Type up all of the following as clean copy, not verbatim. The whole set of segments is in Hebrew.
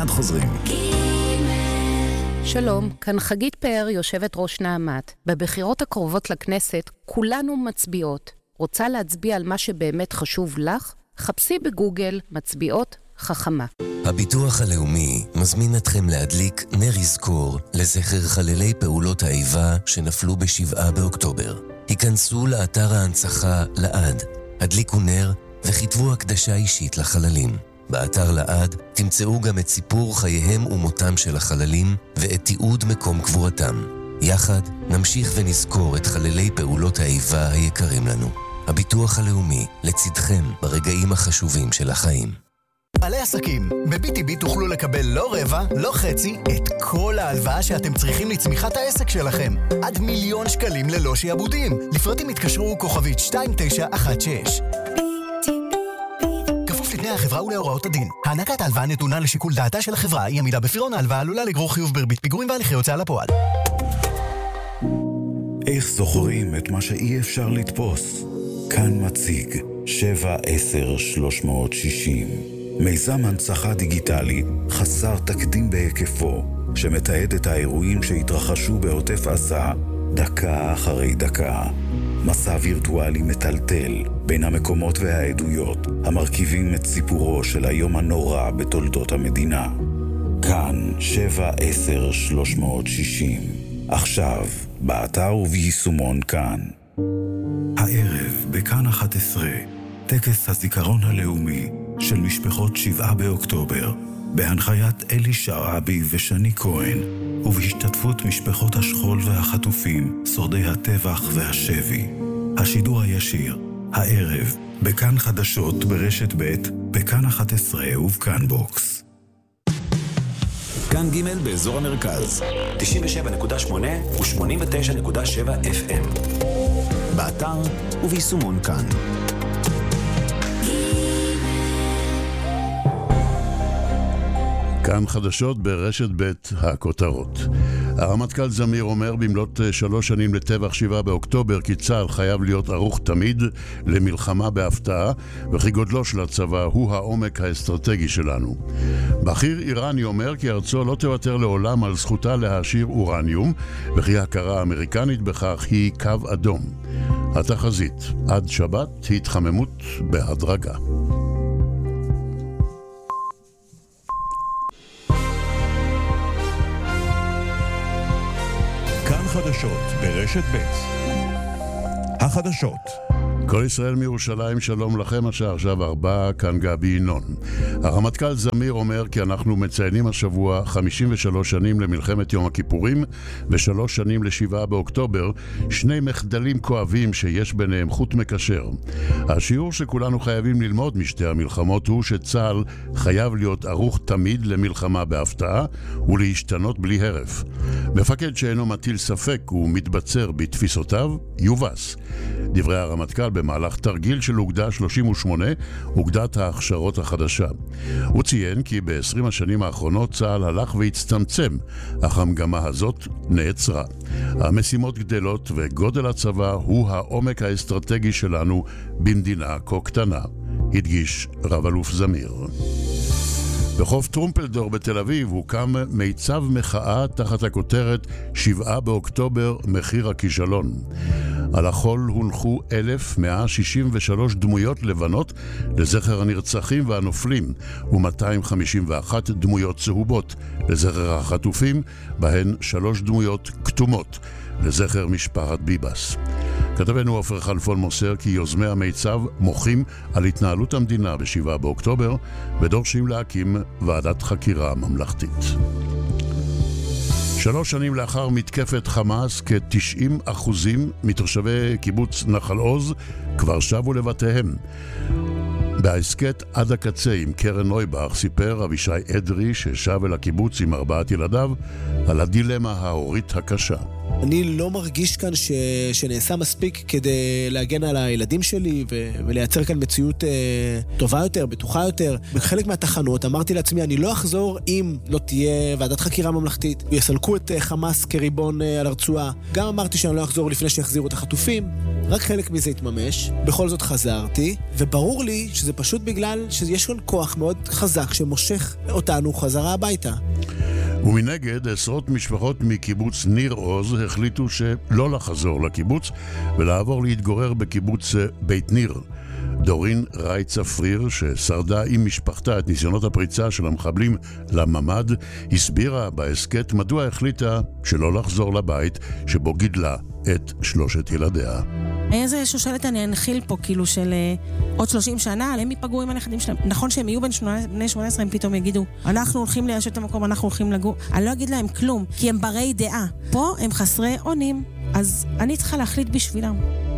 מיד חוזרים. שלום, כאן חגית פאר, יושבת ראש נעמת. בבחירות הקרובות לכנסת כולנו מצביעות. רוצה להצביע על מה שבאמת חשוב לך? חפשי בגוגל מצביעות חכמה. הביטוח הלאומי מזמין אתכם להדליק נר יזכור לזכר חללי פעולות האיבה שנפלו ב7 באוקטובר. היכנסו לאתר ההנצחה לעד, הדליקו נר וכתבו הקדשה אישית לחללים. באתר לעד תמצאו גם את סיפור חייהם ומותם של החללים ואת תיעוד מקום קבורתם. יחד נמשיך ונזכור את חללי פעולות האיבה היקרים לנו. הביטוח הלאומי לצדכם ברגעים החשובים של החיים. בעלי עסקים, ב-BTB תוכלו לקבל לא רבע, לא חצי, את כל ההלוואה שאתם צריכים לצמיחת העסק שלכם. עד 1,000,000 שקלים ללא שיעבודים. לפרטים התקשרו כוכבית 2916. כפוף לתנאי החברה ולהוראות הדין. הענקת ההלוואה נתונה לשיקול דעתה של החברה. אי עמידה בפירעון ההלוואה עלולה לגרור חיוב בריבית פיגורים והליכי הוצאה לפועל. איך זוכרים את מה שאי אפשר לתפוס? כאן מציג 7-10-360. מיזם הנצחה דיגיטלי חסר תקדים בהיקפו, שמתעד את האירועים שהתרחשו בעוטף עזה דקה אחרי דקה. מסע וירטואלי מטלטל בין המקומות והעדויות המרכיבים את סיפורו של היום הנורא בתולדות המדינה. כאן 7-10-360. עכשיו, באתר וביישומון כאן. הערב בכאן 11, טקס הזיכרון הלאומי של משפחות 7 באוקטובר, בהנחיית אלי שרעבי ושני כהן, ובהשתתפות משפחות השכול והחטופים, שורדי הטבח והשבי. השידור הישיר, הערב, בכאן חדשות ברשת ב', בכאן 11 ובכאן בוקס. כאן ג' באזור המרכז, 97.8 ו-89.7 FM. באתר וביישומון כאן. כאן חדשות ברשת ב' הכותרות. הרמטכ"ל זמיר אומר במלאת 3 שנים לטבח 7 באוקטובר כי צה"ל חייב להיות ערוך תמיד למלחמה בהפתעה, וכי גודלו של הצבא הוא העומק האסטרטגי שלנו. בכיר איראני אומר כי ארצו לא תוותר לעולם על זכותה להעשיר אורניום, וכי ההכרה האמריקנית בכך היא קו אדום. התחזית, עד שבת התחממות בהדרגה. כאן חדשות ברשת ב'. החדשות. כל ישראל מירושלים, שלום לכם, השעה עכשיו 4, כאן גבי ינון. הרמטכ"ל זמיר אומר כי אנחנו מציינים השבוע 53 שנים למלחמת יום הכיפורים ו3 שנים ל7 באוקטובר, שני מחדלים כואבים שיש ביניהם חוט מקשר. השיעור שכולנו חייבים ללמוד משתי המלחמות הוא שצה"ל חייב להיות ערוך תמיד למלחמה בהפתעה ולהשתנות בלי הרף. מפקד שאינו מטיל ספק ומתבצר בתפיסותיו, יובס. דברי הרמטכ"ל במהלך תרגיל של אוגדה 38, אוגדת ההכשרות החדשה. הוא ציין כי ב-20 השנים האחרונות צה"ל הלך והצטמצם, אך המגמה הזאת נעצרה. המשימות גדלות וגודל הצבא הוא העומק האסטרטגי שלנו במדינה כה קטנה, הדגיש רב אלוף זמיר. בחוף טרומפלדור בתל אביב הוקם מיצב מחאה תחת הכותרת 7 באוקטובר מחיר הכישלון. על החול הונחו 1,163 דמויות לבנות לזכר הנרצחים והנופלים ו-251 דמויות צהובות לזכר החטופים, בהן 3 דמויות כתומות לזכר משפחת ביבס. כתבנו עופר חלפון מוסר כי יוזמי המיצב מוחים על התנהלות המדינה ב7 באוקטובר ודורשים להקים ועדת חקירה ממלכתית. 3 שנים לאחר מתקפת חמאס, כ-90% מתושבי קיבוץ נחל עוז כבר שבו לבתיהם. בהסקט עד הקצה עם קרן נויבך סיפר אבישי אדרי ששב אל הקיבוץ עם 4 ילדיו על הדילמה ההורית הקשה. אני לא מרגיש כאן שנעשה מספיק כדי להגן על הילדים שלי ולייצר כאן מציאות טובה יותר, בטוחה יותר. בחלק מהתחנות אמרתי לעצמי, אני לא אחזור אם לא תהיה ועדת חקירה ממלכתית, ויסלקו את חמאס כריבון על הרצועה. גם אמרתי שאני לא אחזור לפני שיחזירו את החטופים, רק חלק מזה התממש. בכל זאת חזרתי, וברור לי שזה פשוט בגלל שיש כאן כוח מאוד חזק שמושך אותנו חזרה הביתה. ומנגד, עשרות משפחות מקיבוץ ניר עוז החליטו שלא לחזור לקיבוץ ולעבור להתגורר בקיבוץ בית ניר. דורין רי צפריר, ששרדה עם משפחתה את ניסיונות הפריצה של המחבלים לממד, הסבירה בהסקט מדוע החליטה שלא לחזור לבית שבו גידלה את 3 ילדיה. איזה שושלת אני אנחיל פה, כאילו של עוד 30 שנה, הם ייפגעו עם הנכדים שלהם. נכון שהם יהיו בני 18, הם פתאום יגידו, אנחנו הולכים ליישב את המקום, אנחנו הולכים לגור. אני לא אגיד להם כלום, כי הם ברי דעה. פה הם חסרי אונים, אז אני צריכה להחליט בשבילם.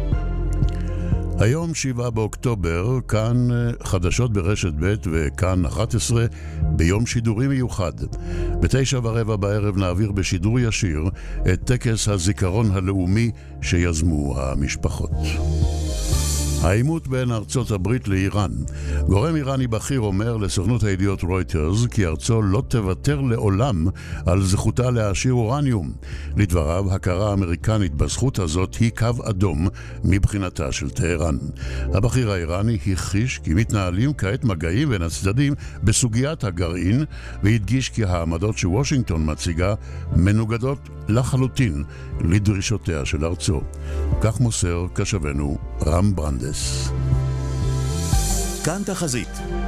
היום 7 באוקטובר, כאן חדשות ברשת ב' וכאן 11 ביום שידורי מיוחד. ב9:15 בערב נעביר בשידור ישיר את טקס הזיכרון הלאומי שיזמו המשפחות. העימות בין ארצות הברית לאיראן. גורם איראני בכיר אומר לסוכנות הידיעות רויטרס כי ארצו לא תוותר לעולם על זכותה להעשיר אורניום. לדבריו, הכרה האמריקנית בזכות הזאת היא קו אדום מבחינתה של טהרן. הבכיר האיראני הכחיש כי מתנהלים כעת מגעים בין הצדדים בסוגיית הגרעין, והדגיש כי העמדות שוושינגטון מציגה מנוגדות לחלוטין לדרישותיה של ארצו. כך מוסר קשבנו רם ברנדס. כאן תחזית.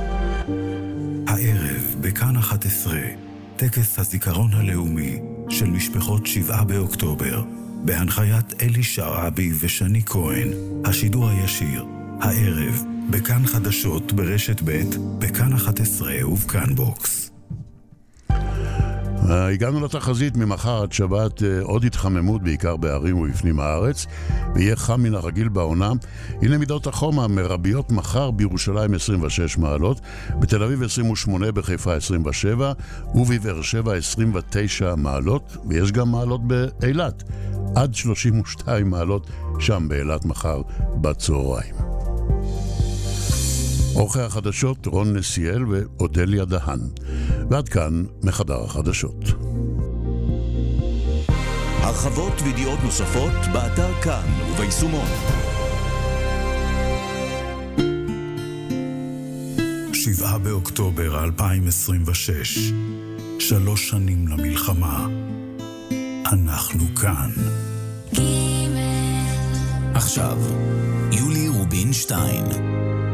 הערב בכאן 11, טקס הזיכרון הלאומי של משפחות 7 באוקטובר, בהנחיית אלי שרעבי ושני כהן. השידור הישיר, הערב, בכאן חדשות ברשת ב', בכאן 11 ובכאן בוקס. הגענו לתחזית. ממחר עד שבת עוד התחממות בעיקר בערים ובפנים הארץ, ויהיה חם מן הרגיל בעונה. הנה מידות החום המרביות: מחר בירושלים 26 מעלות, בתל אביב 28, בחיפה 27 ובבאר שבע 29 מעלות, ויש גם מעלות באילת עד 32 מעלות שם באילת מחר בצהריים. עורכי החדשות רון נסיאל ואודליה דהן. ועד כאן מחדר החדשות. הרחבות וידיעות נוספות באתר כאן וביישומון. 7 באוקטובר 2026, 3 שנים למלחמה. אנחנו כאן. עכשיו, יולי רובין שטיין.